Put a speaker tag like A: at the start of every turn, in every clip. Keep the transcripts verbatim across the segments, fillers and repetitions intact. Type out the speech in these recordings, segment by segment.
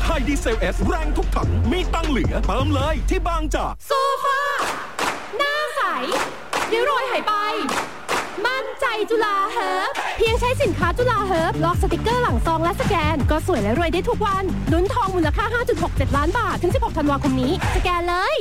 A: ไฮดีเซลเอสแรงทุกถังมีตังเหลือเติมเลยที่บางจาก
B: โซฟาหน้าใสริ้วรอยหายไปมั่นใจจุฬาเฮิร์บเพียงใช้สินค้าจุฬาเฮิร์บลอกสติกเกอร์หลังซองและสแกนก็สวยและรวยได้ทุกวันลุ้นทองมูลค่า ห้าจุดหกเจ็ด ล้านบาทถึงสิบหกธันวาคมนี้สแกนเลย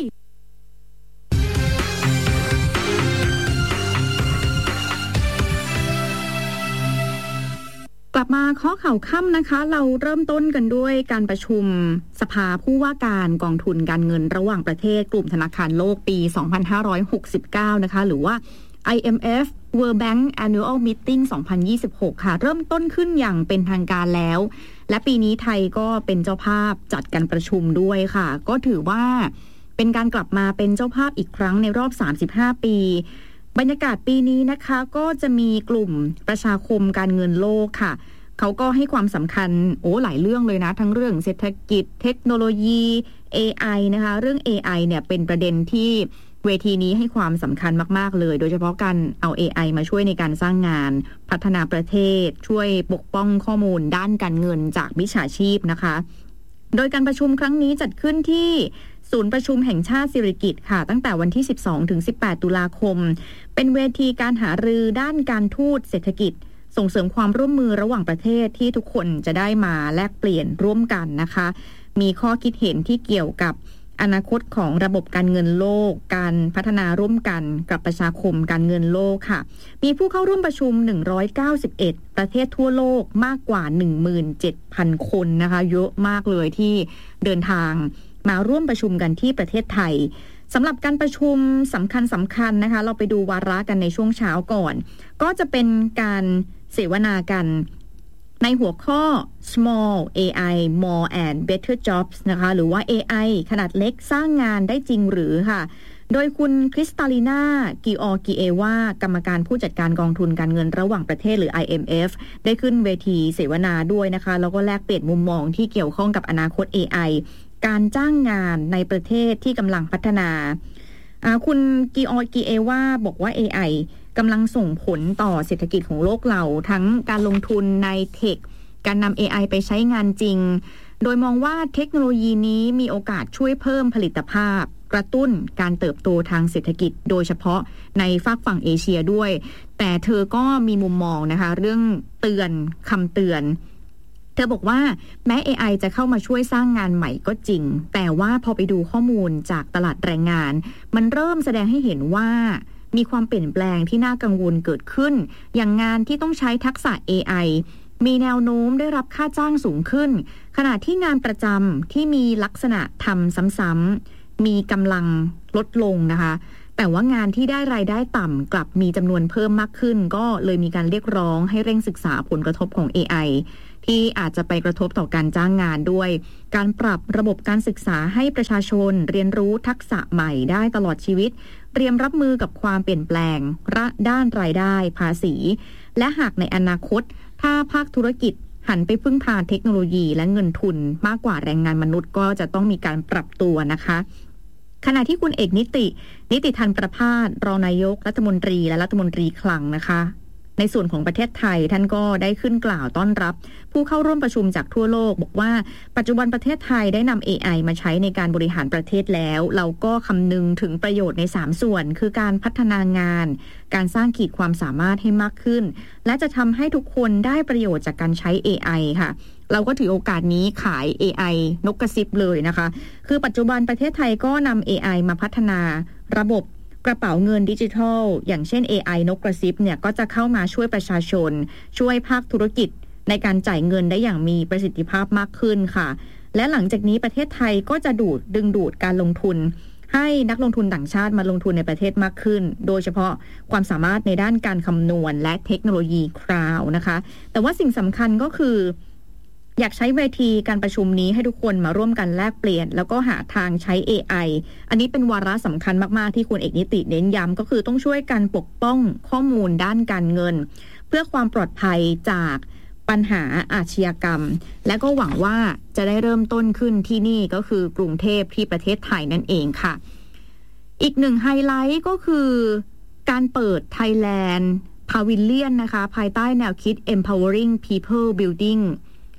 C: กลับมาข้อข่าวค่ำนะคะเราเริ่มต้นกันด้วยการประชุมสภาผู้ว่าการกองทุนการเงินระหว่างประเทศกลุ่มธนาคารโลกปีสองพันห้าร้อยหกสิบเก้านะคะหรือว่า ไอ เอ็ม เอฟ World Bank Annual Meeting สองพันยี่สิบหกค่ะเริ่มต้นขึ้นอย่างเป็นทางการแล้วและปีนี้ไทยก็เป็นเจ้าภาพจัดการประชุมด้วยค่ะก็ถือว่าเป็นการกลับมาเป็นเจ้าภาพอีกครั้งในรอบสามสิบห้าปีบรรยากาศปีนี้นะคะก็จะมีกลุ่มประชาคมการเงินโลกค่ะเขาก็ให้ความสำคัญโอ้หลายเรื่องเลยนะทั้งเรื่องเศรษฐกิจเทคโนโลยี เอ ไอ นะคะเรื่อง เอ ไอ เนี่ยเป็นประเด็นที่เวทีนี้ให้ความสำคัญมากๆเลยโดยเฉพาะการเอา เอ ไอ มาช่วยในการสร้างงานพัฒนาประเทศช่วยปกป้องข้อมูลด้านการเงินจากมิจฉาชีพนะคะโดยการประชุมครั้งนี้จัดขึ้นที่ศูนย์ประชุมแห่งชาติสิริกิติ์ค่ะตั้งแต่วันที่สิบสองถึงสิบแปดตุลาคมเป็นเวทีการหารือด้านการทูตเศรษฐกิจส่งเสริมความร่วมมือระหว่างประเทศที่ทุกคนจะได้มาแลกเปลี่ยนร่วมกันนะคะมีข้อคิดเห็นที่เกี่ยวกับอนาคตของระบบการเงินโลกการพัฒนาร่วมกันกับประชาคมการเงินโลกค่ะมีผู้เข้าร่วมประชุมหนึ่งร้อยเก้าสิบเอ็ดประเทศทั่วโลกมากกว่า หนึ่งหมื่นเจ็ดพัน คนนะคะเยอะมากเลยที่เดินทางมาร่วมประชุมกันที่ประเทศไทยสำหรับการประชุมสำคัญสำคัญนะคะเราไปดูวาระกันในช่วงเช้าก่อนก็จะเป็นการเสวนากันในหัวข้อ small เอ ไอ more and better jobs นะคะหรือว่า เอ ไอ ขนาดเล็กสร้างงานได้จริงหรือค่ะโดยคุณคริสตาลีนากิออกิเอวากรรมการผู้จัดการกองทุนการเงินระหว่างประเทศหรือ ไอ เอ็ม เอฟ ได้ขึ้นเวทีเสวนาด้วยนะคะแล้วก็แลกเปลี่ยนมุมมองที่เกี่ยวข้องกับอนาคต เอ ไอ การจ้างงานในประเทศที่กำลังพัฒนาคุณกิออกิเอวาบอกว่า เอ ไอกำลังส่งผลต่อเศรษฐกิจของโลกเราทั้งการลงทุนในเทคการนำ เอ ไอ ไปใช้งานจริงโดยมองว่าเทคโนโลยีนี้มีโอกาสช่วยเพิ่มผลิตภาพกระตุ้นการเติบโตทางเศรษฐกิจโดยเฉพาะในฝากฝั่งเอเชียด้วยแต่เธอก็มีมุมมองนะคะเรื่องเตือนคำเตือนเธอบอกว่าแม้ เอ ไอ จะเข้ามาช่วยสร้างงานใหม่ก็จริงแต่ว่าพอไปดูข้อมูลจากตลาดแรงงานมันเริ่มแสดงให้เห็นว่ามีความเปลี่ยนแปลงที่น่ากังวลเกิดขึ้นอย่างงานที่ต้องใช้ทักษะ เอ ไอ มีแนวโน้มได้รับค่าจ้างสูงขึ้นขณะที่งานประจำที่มีลักษณะทำซ้ำๆมีกำลังลดลงนะคะแต่ว่างานที่ได้รายได้ต่ำกลับมีจำนวนเพิ่มมากขึ้นก็เลยมีการเรียกร้องให้เร่งศึกษาผลกระทบของ เอ ไอ ที่อาจจะไปกระทบต่อการจ้างงานด้วยการปรับระบบการศึกษาให้ประชาชนเรียนรู้ทักษะใหม่ได้ตลอดชีวิตเตรียมรับมือกับความเปลี่ยนแปลงด้านรายได้ภาษีและหากในอนาคตถ้าภาคธุรกิจหันไปพึ่งพาเทคโนโลยีและเงินทุนมากกว่าแรงงานมนุษย์ก็จะต้องมีการปรับตัวนะคะขณะที่คุณเอกนิตินิติธันประภาสรองนายกรัฐมนตรีและรัฐมนตรีคลังนะคะในส่วนของประเทศไทยท่านก็ได้ขึ้นกล่าวต้อนรับผู้เข้าร่วมประชุมจากทั่วโลกบอกว่าปัจจุบันประเทศไทยได้นำ เอ ไอ มาใช้ในการบริหารประเทศแล้วเราก็คำนึงถึงประโยชน์ในสามส่วนคือการพัฒนางานการสร้างขีดความสามารถให้มากขึ้นและจะทำให้ทุกคนได้ประโยชน์จากการใช้ เอ ไอ ค่ะเราก็ถือโอกาสนี้ขาย เอ ไอ นกกระซิบเลยนะคะคือปัจจุบันประเทศไทยก็นำ เอ ไอ มาพัฒนาระบบกระเป๋าเงินดิจิทัลอย่างเช่น เอ ไอ นกกระซิบเนี่ยก็จะเข้ามาช่วยประชาชนช่วยภาคธุรกิจในการจ่ายเงินได้อย่างมีประสิทธิภาพมากขึ้นค่ะและหลังจากนี้ประเทศไทยก็จะดูดดึงดูดการลงทุนให้นักลงทุนต่างชาติมาลงทุนในประเทศมากขึ้นโดยเฉพาะความสามารถในด้านการคำนวณและเทคโนโลยีคลาวด์นะคะแต่ว่าสิ่งสำคัญก็คืออยากใช้เวทีการประชุมนี้ให้ทุกคนมาร่วมกันแลกเปลี่ยนแล้วก็หาทางใช้ เอ ไอ อันนี้เป็นวาระสำคัญมากๆที่คุณเอกนิติเน้นย้ำก็คือต้องช่วยกันปกป้องข้อมูลด้านการเงินเพื่อความปลอดภัยจากปัญหาอาชญากรรมและก็หวังว่าจะได้เริ่มต้นขึ้นที่นี่ก็คือกรุงเทพที่ประเทศไทยนั่นเองค่ะอีกหนึ่งไฮไลท์ก็คือการเปิด Thailand Pavilion นะคะภายใต้แนวคิด Empowering People Building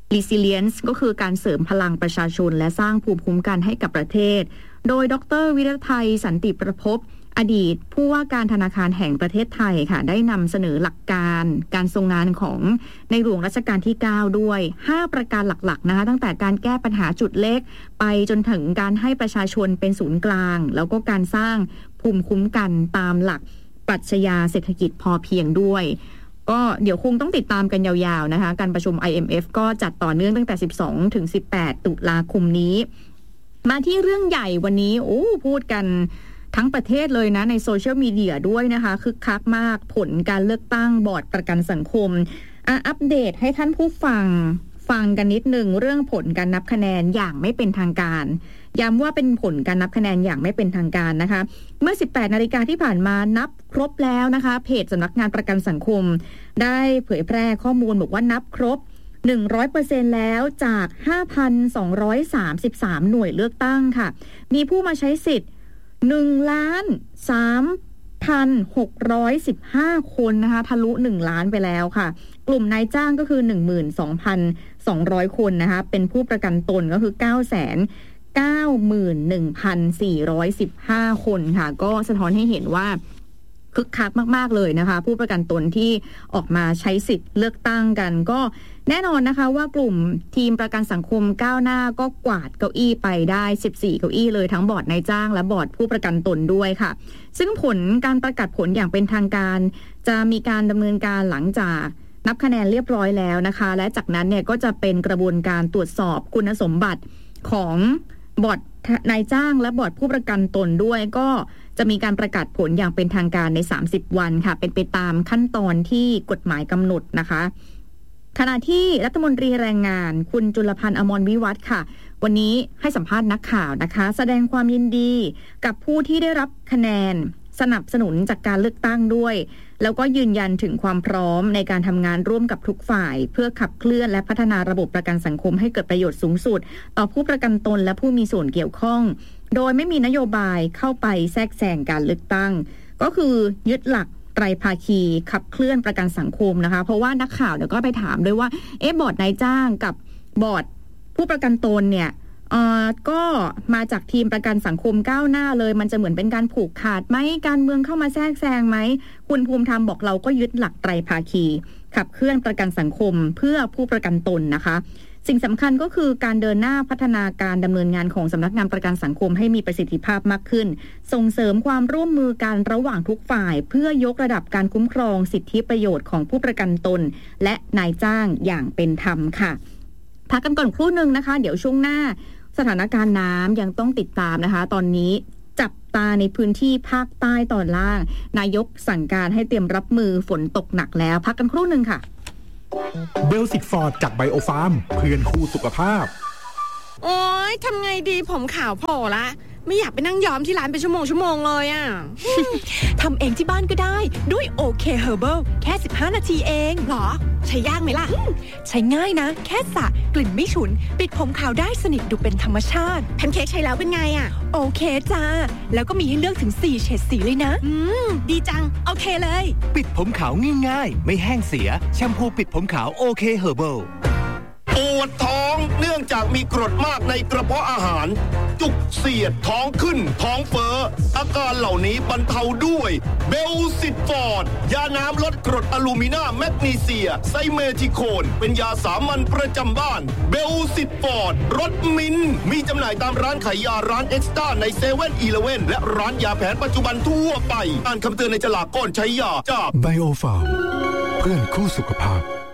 C: Resilience ก็คือการเสริมพลังประชาชนและสร้างภูมิคุ้มกันให้กับประเทศโดยดร.วิรไทยสันติประภพอดีตผู้ว่าการธนาคารแห่งประเทศไทยค่ะได้นำเสนอหลักการการทรงงานของในหลวงรัชกาลที่เก้าด้วยห้าประการหลักๆนะคะตั้งแต่การแก้ปัญหาจุดเล็กไปจนถึงการให้ประชาชนเป็นศูนย์กลางแล้วก็การสร้างภูมิคุ้มกันตามหลักปรัชญาเศรษฐกิจพอเพียงด้วยก็เดี๋ยวคงต้องติดตามกันยาวๆนะคะการประชุม ไอ เอ็ม เอฟ ก็จัดต่อเนื่องตั้งแต่สิบสองถึงสิบแปดตุลาคมนี้มาที่เรื่องใหญ่วันนี้โอ้พูดกันทั้งประเทศเลยนะในโซเชียลมีเดียด้วยนะคะคึกคักมากผลการเลือกตั้งบอร์ดประกันสังคมอ่ะอัปเดตให้ท่านผู้ฟังฟังกันนิดหนึ่งเรื่องผลการนับคะแนนอย่างไม่เป็นทางการย้ำว่าเป็นผลการนับคะแนนอย่างไม่เป็นทางการนะคะเมื่อ สิบแปดนาฬิกาที่ผ่านมานับครบแล้วนะคะเพจสำนักงานประกันสังคมได้เผยแพร่ข้อมูลบอกว่านับครบ หนึ่งร้อยเปอร์เซ็นต์ แล้วจาก ห้าพันสองร้อยสามสิบสาม หน่วยเลือกตั้งค่ะมีผู้มาใช้สิทธิ์หนึ่งล้านสามพันหกร้อยสิบห้า คนนะคะทะลุหนึ่งล้านไปแล้วค่ะกลุ่มนายจ้างก็คือ หนึ่งหมื่นสองพันสองร้อย คนนะคะเป็นผู้ประกันตนก็คือ เก้าแสนเก้าหมื่นหนึ่งพันสี่ร้อยสิบห้า คนค่ะก็สะท้อนให้เห็นว่าคึกคักมากๆเลยนะคะผู้ประกันตนที่ออกมาใช้สิทธิ์เลือกตั้งกันก็แน่นอนนะคะว่ากลุ่มทีมประกันสังคมก้าวหน้าก็กวาดเก้าอี้ไปได้สิบสี่เก้าอี้เลยทั้งบอร์ดนายจ้างและบอร์ดผู้ประกันตนด้วยค่ะซึ่งผลการประกาศผลอย่างเป็นทางการจะมีการดำเนินการหลังจากนับคะแนนเรียบร้อยแล้วนะคะและจากนั้นเนี่ยก็จะเป็นกระบวนการตรวจสอบคุณสมบัติของบอร์ดนายจ้างและบอร์ดผู้ประกันตนด้วยก็จะมีการประกาศผลอย่างเป็นทางการในสามสิบวันค่ะเป็นไปตามขั้นตอนที่กฎหมายกำหนดนะคะขณะที่รัฐมนตรีแรงงานคุณจุลพันธ์อมรวิวัฒน์ค่ะวันนี้ให้สัมภาษณ์นักข่าวนะคะแสดงความยินดีกับผู้ที่ได้รับคะแนนสนับสนุนจากการเลือกตั้งด้วยแล้วก็ยืนยันถึงความพร้อมในการทำงานร่วมกับทุกฝ่ายเพื่อขับเคลื่อนและพัฒนาระบบประกันสังคมให้เกิดประโยชน์สูงสุดต่อผู้ประกันตนและผู้มีส่วนเกี่ยวข้องโดยไม่มีนโยบายเข้าไปแทรกแซงการเลือกตั้งก็คือยึดหลักไตรภาคีขับเคลื่อนประกันสังคมนะคะเพราะว่านักข่าวเนี่ยก็ไปถามด้วยว่าเอ๊ะบอร์ดนายจ้างกับบอร์ดผู้ประกันตนเนี่ยเอ่อก็มาจากทีมประกันสังคมก้าวหน้าเลยมันจะเหมือนเป็นการผูกขาดไหมการเมืองเข้ามาแทรกแซงไหมคุณภูมิธรรมบอกเราก็ยึดหลักไตรภาคีขับเคลื่อนประกันสังคมเพื่อผู้ประกันตนนะคะสิ่งสำคัญก็คือการเดินหน้าพัฒนาการดำเนินงานของสำนักงานประกันสังคมให้มีประสิทธิภาพมากขึ้นส่งเสริมความร่วมมือกันระหว่างทุกฝ่ายเพื่อยกระดับการคุ้มครองสิทธิประโยชน์ของผู้ประกันตนและนายจ้างอย่างเป็นธรรมค่ะพักกันก่อนครู่นึงนะคะเดี๋ยวช่วงหน้าสถานการณ์น้ำยังต้องติดตามนะคะตอนนี้จับตาในพื้นที่ภาคใต้ตอนล่างนายกสั่งการให้เตรียมรับมือฝนตกหนักแล้วพักกันครู่นึงค่ะ
A: เบลสิกฟอร์ดจากไบโอฟาร์มเพื่อนคู่สุขภาพ
D: โอ๊ยทำไงดีผมขาวโผล่ละไม่อยากไปนั่งย้อมที่ร้านเป็นชั่วโมงชั่วโมงเลยอ่ะ
E: ทำเองที่บ้านก็ได้ด้วยโอเคเฮอร์เบิลแค่สิบห้านาทีเอง
D: หรอใช้ยากไหมล่ะ
E: ใช้ง่ายนะแค่สระกลิ่นไม่ฉุนปิดผมขาวได้สนิทดูเป็นธรรมชาติ
D: แพนเค้กใช้แล้วเป็นไงอ่ะ
E: โอเคจ้าแล้วก็มีให้เลือกถึงสี่เฉดสีเลยนะ
D: อืมดีจังโอเคเลย
F: ปิดผมขาวง่ายๆไม่แห้งเสียแชมพูปิดผมขาวโอเคเฮอร์เบิล
G: ปวดท้องเนื่องจากมีกรดมากในกระเพาะอาหารจุกเสียดท้องขึ้นท้องเฟ้ออาการเหล่านี้บรรเทาด้วยเบลซิฟอร์ดยาน้ำลดกรดอะลูมินาแมกนีเซียไซเมทิโคนเป็นยาสามัญประจำบ้านเบลซิฟอร์ดรสมิ้นมีจำหน่ายตามร้านขายยาร้านเอ็กซ์ต้าในเซเว่นอีเลฟเว่นและร้านยาแผนปัจจุบันทั่วไปอ่านคำเตือนในฉลากก่อนใช้ยาจาก
A: ไบโอฟาร์มเพื่อนคู่สุขภาพ